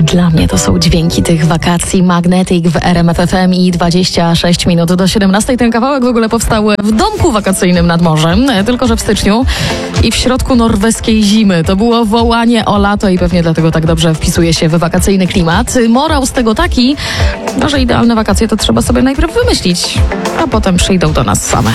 Dla mnie to są dźwięki tych wakacji. Magnetic w RMF FM i 26 minut do 17. Ten kawałek w ogóle powstał w domku wakacyjnym nad morzem, tylko że w styczniu i w środku norweskiej zimy. To było wołanie o lato i pewnie dlatego tak dobrze wpisuje się w wakacyjny klimat. Morał z tego taki, że idealne wakacje to trzeba sobie najpierw wymyślić, a potem przyjdą do nas same.